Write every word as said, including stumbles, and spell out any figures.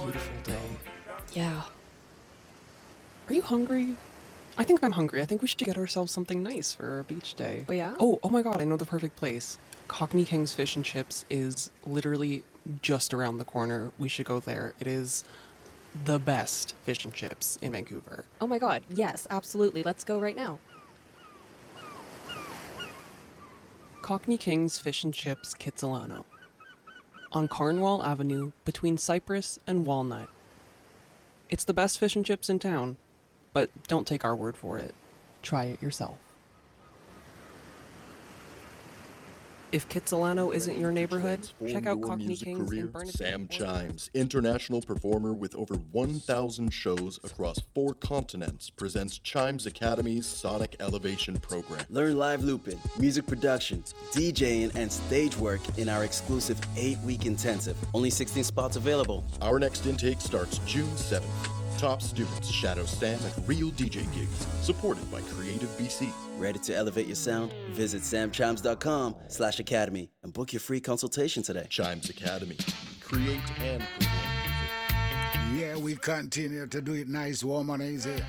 beautiful day. Yeah. Are you hungry? I think I'm hungry. I think we should get ourselves something nice for our beach day. Oh, yeah? Oh, oh my god, I know the perfect place. Cockney King's Fish and Chips is literally just around the corner. We should go there. It is the best fish and chips in Vancouver. Oh my god, yes, absolutely. Let's go right now. Cockney King's Fish and Chips Kitsilano. On Cornwall Avenue between Cypress and Walnut. It's the best fish and chips in town, but don't take our word for it. Try it yourself. If Kitsilano isn't your neighborhood, Transform check out your Cockney music Kings career. in Burnaby. Sam Chimes, international performer with over one thousand shows across four continents, presents Chimes Academy's Sonic Elevation program. Learn live looping, music production, DJing, and stage work in our exclusive eight-week intensive. Only sixteen spots available. Our next intake starts June seventh. Top students shadow Sam at real D J gigs, supported by Creative B C. Ready to elevate your sound? Visit samchimes.com slash academy and book your free consultation today. Chimes Academy. Create and perform music. Yeah, we continue to do it nice, warm and easy.